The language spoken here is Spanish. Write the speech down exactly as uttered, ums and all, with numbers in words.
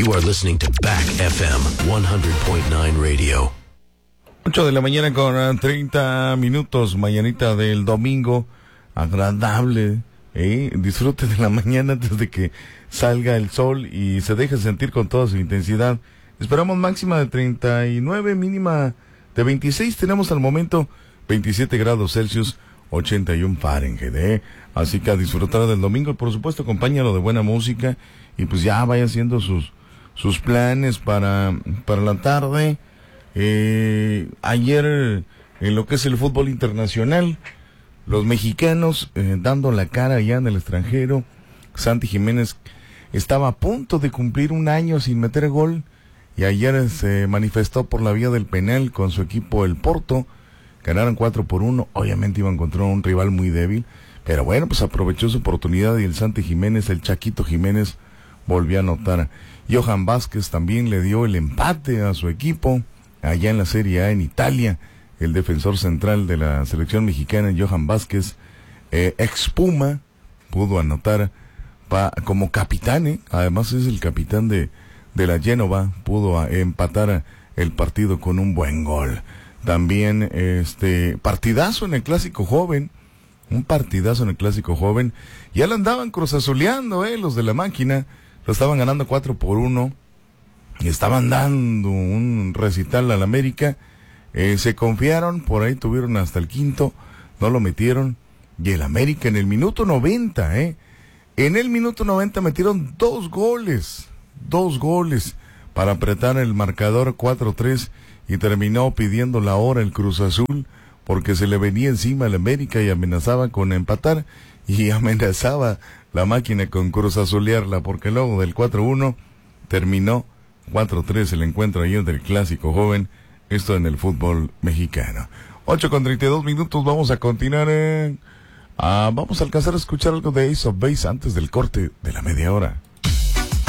You are listening to Back F M one hundred point nine Radio. ocho de la mañana con treinta minutos, mañanita del domingo, agradable, ¿eh? Disfrute de la mañana antes de que salga el sol y se deje sentir con toda su intensidad. Esperamos máxima de treinta y nueve, mínima de veintiséis, tenemos al momento veintisiete grados Celsius, ochenta y uno Fahrenheit, ¿eh? Así que a disfrutar del domingo, por supuesto, acompáñalo de buena música y pues ya vaya haciendo sus, sus planes para, para la tarde. Eh, ayer, en lo que es el fútbol internacional, los mexicanos eh, dando la cara allá en el extranjero. Santi Jiménez estaba a punto de cumplir un año sin meter gol y ayer se manifestó por la vía del penal con su equipo el Porto. Ganaron cuatro por uno, obviamente iban contra un rival muy débil, pero bueno, pues aprovechó su oportunidad y el Santi Jiménez, el Chaquito Jiménez, volvió a anotar. Johan Vázquez también le dio el empate a su equipo allá en la Serie A en Italia. El defensor central de la selección mexicana, Johan Vázquez, eh, ex Puma, pudo anotar pa, como capitán, ¿eh? Además es el capitán de, de la Génova, pudo a, empatar el partido con un buen gol. También este partidazo en el Clásico Joven, un partidazo en el Clásico Joven, ya lo andaban cruzazuleando, eh, los de la máquina, lo estaban ganando cuatro por uno, y estaban dando un recital al América. Eh, se confiaron, por ahí tuvieron hasta el quinto, no lo metieron, y el América en el minuto noventa, eh, en el minuto noventa metieron dos goles, dos goles, para apretar el marcador cuatro tres, y terminó pidiendo la hora el Cruz Azul, porque se le venía encima al América y amenazaba con empatar, y amenazaba la máquina con Cruz Azulearla, porque luego del cuatro uno, terminó cuatro tres el encuentro ayer del Clásico Joven. Esto en el fútbol mexicano. ocho con treinta y dos minutos, vamos a continuar. Eh, ah, vamos a alcanzar a escuchar algo de Ace of Base antes del corte de la media hora.